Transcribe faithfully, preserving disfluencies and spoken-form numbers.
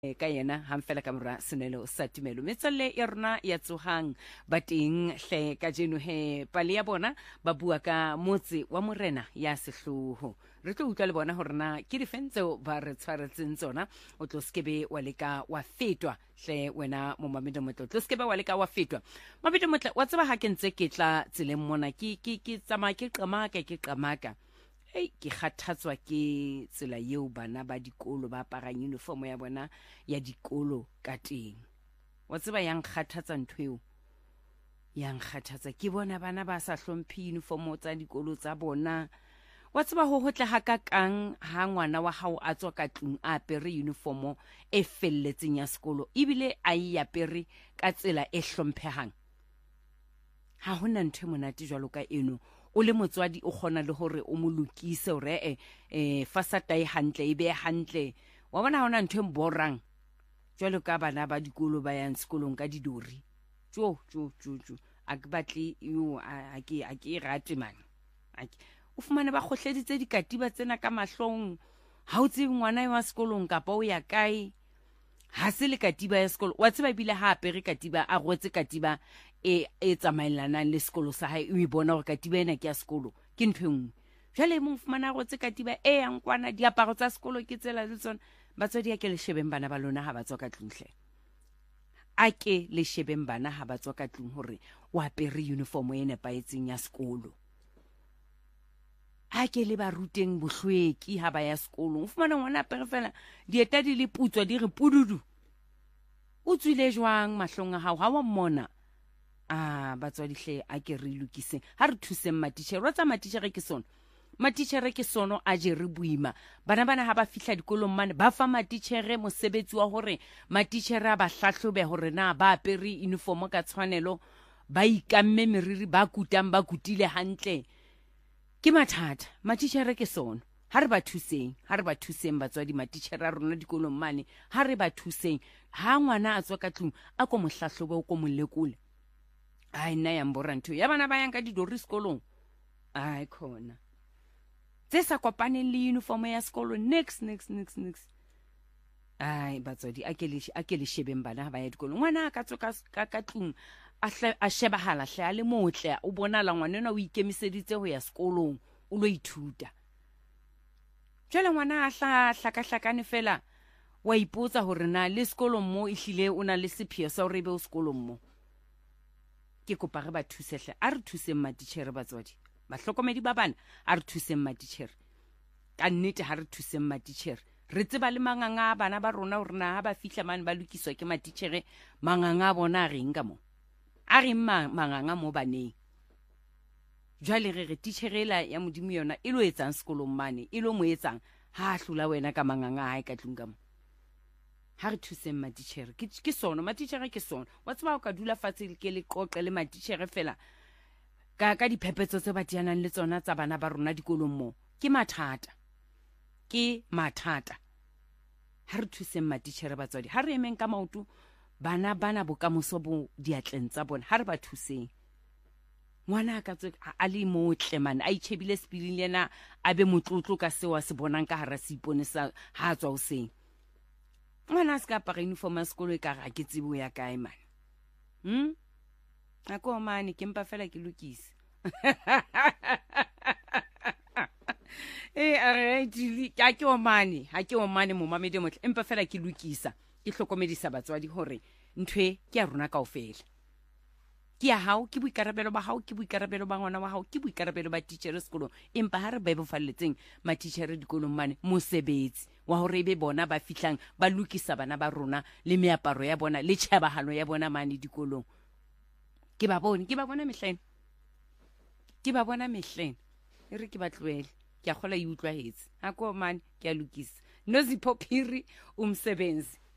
e ka yena ha mfela ka mora senelo sa tumelo metswalle e rona ya tsohang bating hle ka jeno he pale ya bona ba bua ka motse wa morena ya sehloho re tlo utlwa le bona hore na ke difentseo ba re tshwaretseng tsona o tlo skebe wa leka wa fetwa hle wena mo mamedo motlo tlo skebe wa leka wa fetwa mamedo motlo wa tseba ha ke ntse ke tla tseleng mona ke ke ke tsama ke qamaka ke qamaka Hey, ke kgathatswa ke tsela yeo bana ba dikolo ba aparang uniform ya bona ya dikolo ka teng. Wa tseba yang kgathatsa ntweo. Yang kgathatsa ke bona bana ba sa hlomphe uniform tsa dikolo tsa bona. Wa tseba ho hotle ha ka kang ha ngwana wa hao a tswa ka tlung a apere uniform e felletseng ya sekolo ebile a e apere ka tsela e hlomphehang. Ha hona ntwe monate jwalo ka eno. O le motswadi o kgona le hore o mo lokise hore eh eh fasata e hantle e be hantle wa bona hona ntwe mborang jwalo ka bana ba dikolo ba yang sekolong ka didori tjo tjo tjo tjo a ke batle yo a ke a ke rate man o fumane ba kgohleditse dikatiba tsena ka mahlong ha o tsebe ngwana wa sekolong kapa o ya kae ha se le katiba ya sekolo wa tseba bile ha apere katiba a rwetse katiba e e tsamaelana le sekolo sa hae o ibona hore katiba ena ke ya sekolo ke nthweng jale mo fumana rwetse katiba e yang kwana diaparo tsa sekolo ke tsela le tsona batswadi ya ke le shebeng bana ba lona ha ba tswa ka tlunhle a ke le shebeng bana ha ba tswa ka tlung hore o apere uniform e nepaetseng ya sekolo a ke le ba ruteng bohlweki ha ba ya sekolo o fumana ngwana apere fela dieta di le putswa di re pududu o tswile jwang mahlong a hao ha wa mmona ah batswadi hle a ke re lokise ha re thuseng matitjhere wa tsa matitjhere ke sono matitjhere ke sono a je re buima bana bana ha ba fihla dikolong mane ba fa matitjhere mosebetsi wa hore matitjhere ba hlahlobe hore na ba apere uniform ka tshwanelo ba ikamme meriri ba kutang ba kutile hantle ke mathata matitjhere ke sono ha re ba thuseng ha re ba thuseng batswadi matitjhere a rona dikolong mane ha re ba thuseng ha ngwana a tswa ka tlung a ko mohlahlobe o ko molekole ai nna ya mbora ntho ya bana ba yang ka didori sekolong ai khona tse sa kopaneng le uniform ya sekolo next next next next ai batswadi a ke le a ke le shebeng bana ba ya dikolong ngwana ka tswa ka ka tlung a a shebahala hle a le motle o bona la ngwana o ikemiseditse ho ya sekolong o lo ithuta jwale ngwana a hla hlakahlakane fela wa ipotsa hore na le sekolong mo ihlile o na le sepheo sa hore be o sekolong mo ke kopa re ba thusehle a re thuseng matitjhere batswadi ba hlokomedi ba bana a re thuseng matitjhere ka nnete ha re thuseng matitjhere re tseba le manganga bana ba rona hore na ha ba fihla mane ba lokiswa ke matitjhere manganga a bona a reng ka mo a re manganga mo baneng jwale re re titjherela ya modimo yona e lo etsang sekolong mane e lo mo etsang ha hlola wena ka manganga ha e ka tlung ka mo ha re thuseng matitjhere ke ke sono matitjhere ke sono wa tseba o ka dula fatshe ke le qoqe le matitjhere fela ka ka diphephetso tse ba dianang le tsona tsa bana ba rona dikolong mo ke mathata ke mathata ha re thuseng matitjhere batswadi ha re emeng ka maoto bana bana bokamoso bo diatleng tsa bona ha re ba thuseng ngwana ka tse a le motle man a itshebile spilling lena a be motlotlo ka sewa se bonang ka hara se ipone sa ha tswa o seng ngwana ska apara uniform ya sekolo e ka ga ke tsebo ya kae man hm a ko mane ke mpa fela ke lokise eh are di ka ke o mane ha ke o mane mo mamedi motle empa fela ke lokisa ke hlokomedisa batswadi hore ntwe ke ya rona kaofela ke ya hao ke boikarabelo ba hao ke boikarabelo ba ngwana wa hao ke boikarabelo ba teacher sekolong empa ha re ba bofalletseng ma teacher dikolong mane mosebetsi wa hore be bona ba fihlang ba lokisa bana ba rona le meaparo ya bona le tshebahalo ya bona mane dikolong ke ba bone ke ba bona mehleng ke ba bona mehleng e re ke ba tloele ke a khola e utlwahetse ha ko mane ke a lokisa nozi pophiri umsebenzi